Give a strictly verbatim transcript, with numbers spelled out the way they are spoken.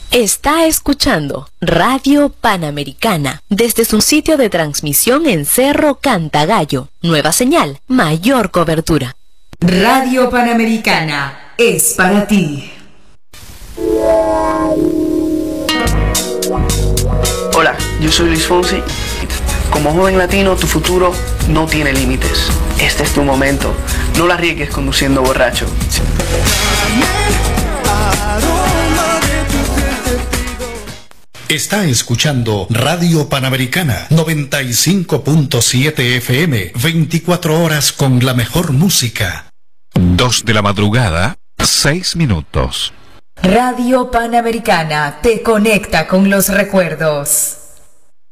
Está escuchando Radio Panamericana desde su sitio de transmisión en Cerro Cantagallo. Nueva señal, mayor cobertura. Radio Panamericana es para ti. Hola, yo soy Luis Fonsi. Como joven latino, tu futuro no tiene límites. Este es tu momento. No la arriesgues conduciendo borracho. Está escuchando Radio Panamericana noventa y cinco punto siete F M, veinticuatro horas con la mejor música. Dos de la madrugada, seis minutos. Radio Panamericana te conecta con los recuerdos.